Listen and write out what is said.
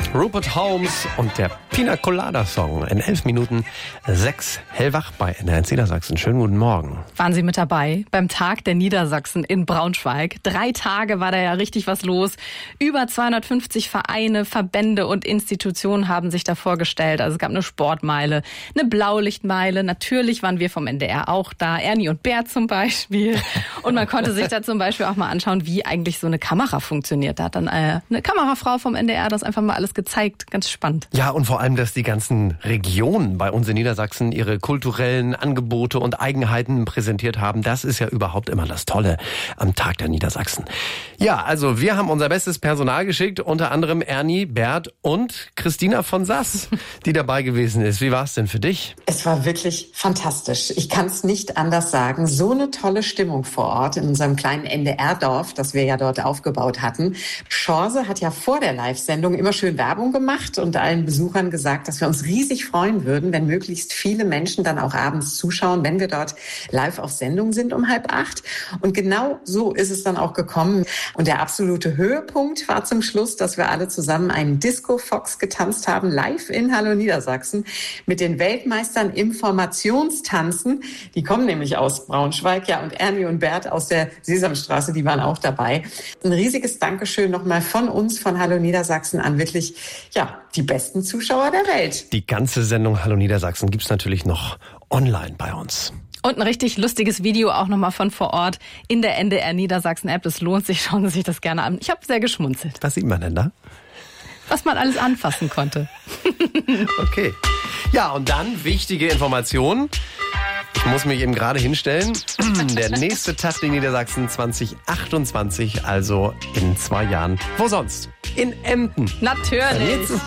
Rupert Holmes und der Pina Colada Song in 11 Minuten 6. Hellwach bei NDR Niedersachsen. Schönen guten Morgen. Waren Sie mit dabei beim Tag der Niedersachsen in Braunschweig? 3 Tage war da ja richtig was los. Über 250 Vereine, Verbände und Institutionen haben sich da vorgestellt. Also es gab eine Sportmeile, eine Blaulichtmeile. Natürlich waren wir vom NDR auch da. Ernie und Bert zum Beispiel. Und man konnte sich da zum Beispiel auch mal anschauen, wie eigentlich so eine Kamera funktioniert. Da hat dann eine Kamerafrau vom NDR das einfach mal alles gezeigt. Ganz spannend. Ja, und vor allem, dass die ganzen Regionen bei uns in Niedersachsen ihre kulturellen Angebote und Eigenheiten präsentiert haben. Das ist ja überhaupt immer das Tolle am Tag der Niedersachsen. Ja, also wir haben unser bestes Personal geschickt, unter anderem Ernie, Bert und Christina von Sass, die dabei gewesen ist. Wie war es denn für dich? Es war wirklich fantastisch. Ich kann es nicht anders sagen. So eine tolle Stimmung vor Ort in unserem kleinen NDR-Dorf, das wir ja dort aufgebaut hatten. Chance hat ja vor der Live-Sendung immer schön Werbung gemacht und allen Besuchern gesagt, dass wir uns riesig freuen würden, wenn möglichst viele Menschen dann auch abends zuschauen, wenn wir dort live auf Sendung sind um 7:30. Und genau so ist es dann auch gekommen. Und der absolute Höhepunkt war zum Schluss, dass wir alle zusammen einen Disco-Fox getanzt haben, live in Hallo Niedersachsen, mit den Weltmeistern im Formationstanzen. Die kommen nämlich aus Braunschweig, ja, und Ernie und Bert aus der Sesamstraße, die waren auch dabei. Ein riesiges Dankeschön nochmal von uns, von Hallo Niedersachsen, an wirklich, ja, die besten Zuschauer der Welt. Die ganze Sendung Hallo Niedersachsen gibt's natürlich noch online bei uns. Und ein richtig lustiges Video auch nochmal von vor Ort in der NDR Niedersachsen App. Es lohnt sich, schauen Sie sich das gerne an. Ich habe sehr geschmunzelt. Was sieht man denn da? Was man alles anfassen konnte. Okay. Ja, und dann wichtige Informationen. Ich muss mich eben gerade hinstellen. Der nächste Tag in Niedersachsen 2028, also in 2 Jahren. Wo sonst? In Emden. Natürlich.